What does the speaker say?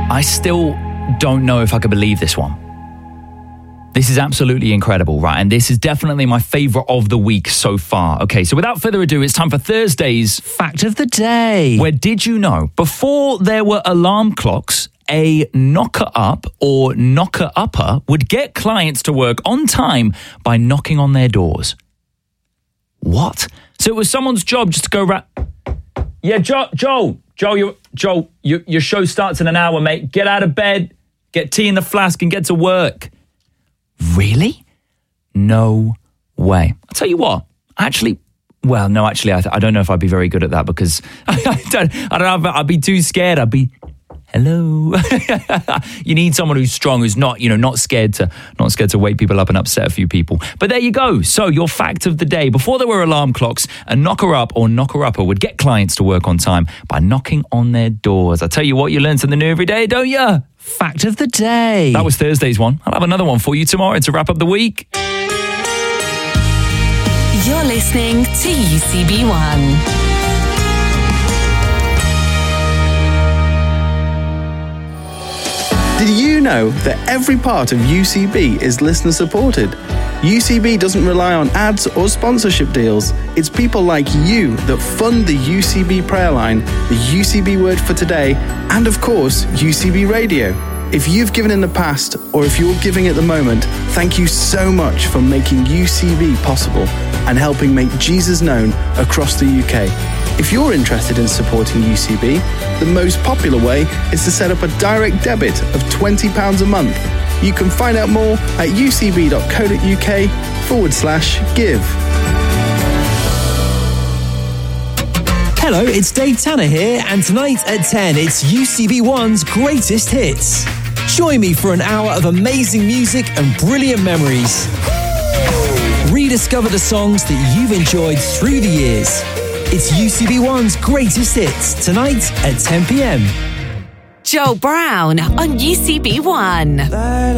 I still don't know if I could believe this one. This is absolutely incredible, right? And this is definitely my favourite of the week so far. Okay, so without further ado, it's time for Thursday's Fact of the Day. Where did you know, before there were alarm clocks, a knocker-up or knocker-upper would get clients to work on time by knocking on their doors. What? So it was someone's job just to go around... Yeah, Joel, your show starts in an hour, mate. Get out of bed, get tea in the flask and get to work. Really? No way. I'll tell you what, I don't know if I'd be very good at that because I don't know if I'd be too scared. I'd be, hello. You need someone who's strong, who's not scared to wake people up and upset a few people. But there you go. So your fact of the day, before there were alarm clocks, a knocker-up or knocker-upper would get clients to work on time by knocking on their doors. I tell you what, you learn something new every day, don't you? Fact of the Day. That was Thursday's one. I'll have another one for you tomorrow to wrap up the week. You're listening to UCB One. Did you know that every part of UCB is listener supported? UCB doesn't rely on ads or sponsorship deals. It's people like you that fund the UCB prayer line, the UCB word for today, and of course, UCB radio. If you've given in the past, or if you're giving at the moment, thank you so much for making UCB possible and helping make Jesus known across the UK. If you're interested in supporting UCB, the most popular way is to set up a direct debit of £20 a month. You can find out more at ucb.co.uk/give. Hello, it's Dave Tanner here, and tonight at 10, it's UCB One's Greatest Hits. Join me for an hour of amazing music and brilliant memories. Rediscover the songs that you've enjoyed through the years. It's UCB One's Greatest Hits, tonight at 10 p.m. Joel Brown on UCB One.